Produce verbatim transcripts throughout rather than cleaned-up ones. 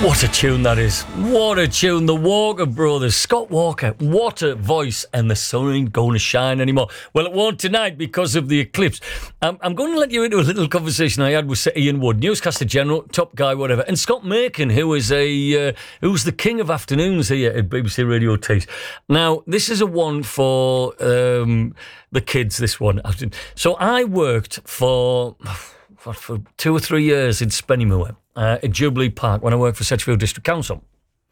What a tune that is. What a tune. The Walker Brothers. Scott Walker. What a voice. And the sun ain't going to shine anymore. Well, it won't tonight because of the eclipse. Um, I'm going to let you into a little conversation I had with Sir Ian Wood, newscaster general, top guy, whatever, and Scott Macon, who is a uh, who's the king of afternoons here at B B C Radio Tees. Now, this is a one for um, the kids, this one. So I worked for... For, for two or three years in Spennymoor, uh, at Jubilee Park, when I worked for Sedgefield District Council,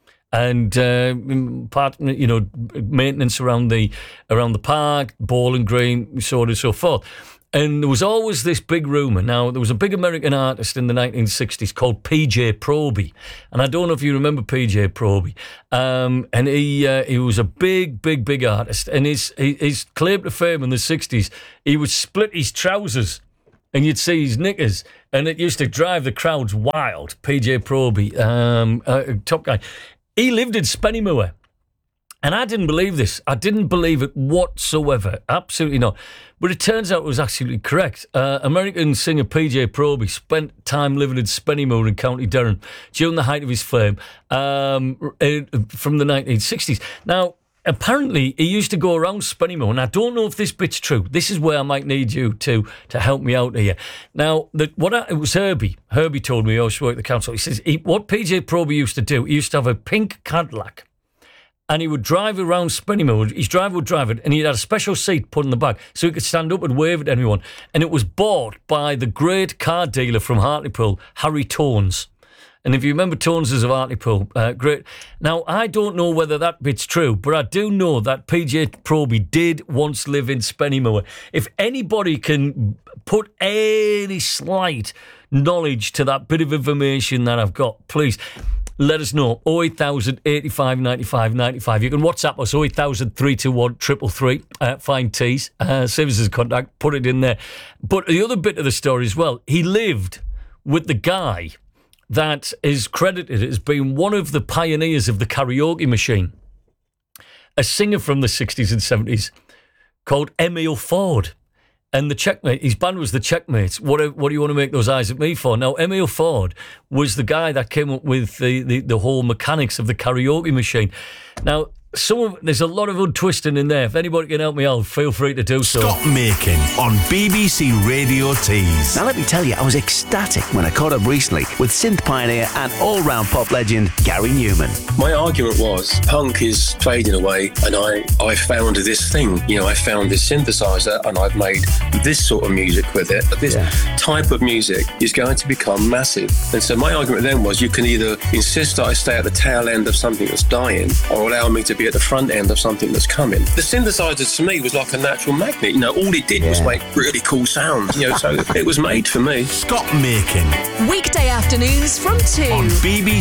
and uh, part, you know, maintenance around the around the park, bowling green, so on and so forth. And there was always this big rumour. Now, there was a big American artist in the nineteen sixties called P J Proby, and I don't know if you remember P J Proby. Um, and he uh, he was a big, big, big artist, and his his claim to fame in the sixties, he would split his trousers. And you'd see his knickers, and it used to drive the crowds wild. P J Proby, um, uh, top guy. He lived in Spennymoor, and I didn't believe this. I didn't believe it whatsoever. Absolutely not. But it turns out it was absolutely correct. Uh, American singer P J Proby spent time living in Spennymoor in County Durham during the height of his fame um, from the nineteen sixties. Now, apparently, he used to go around Spennymoor, and I don't know if this bit's true. This is where I might need you to to help me out here. Now, the, what I, it was Herbie. Herbie told me, I used to work at the council. He says, he, what P J Proby used to do, he used to have a pink Cadillac, and he would drive around Spennymoor. His driver would drive it, and he had a special seat put in the back so he could stand up and wave at anyone. And it was bought by the great car dealer from Hartlepool, Harry Tones. And if you remember Tones of Hartlepool, uh, great. Now, I don't know whether that bit's true, but I do know that P J Proby did once live in Spennymoor. If anybody can put any slight knowledge to that bit of information that I've got, please let us know. oh eight thousand, eighty-five, ninety-five, ninety-five. You can WhatsApp us, oh eight thousand, three two one, three three three. Uh, find Tees, uh, save us as contact, put it in there. But the other bit of the story as well, he lived with the guy that is credited as being one of the pioneers of the karaoke machine, a singer from the sixties and seventies called Emil Ford. And the Checkmate, his band was the Checkmates. What, what do you want to make those eyes at me for? Now, Emil Ford was the guy that came up with the, the, the whole mechanics of the karaoke machine. Now, some of, there's a lot of untwisting in there. If anybody can help me out, feel free to do so. Scott Macon on B B C Radio Tees. Now let me tell you, I was ecstatic when I caught up recently with synth pioneer and all-round pop legend Gary Newman. My argument was punk is fading away, and I, I found this thing. You know, I found this synthesizer, and I've made this sort of music with it. This yeah. type of music is going to become massive. And so my argument then was, you can either insist that I stay at the tail end of something that's dying, or allow me to be at the front end of something that's coming. The synthesizer to me was like a natural magnet. You know, all it did yeah. was make really cool sounds. You know, so it was made for me. Scott Macon. Weekday afternoons from two on B B C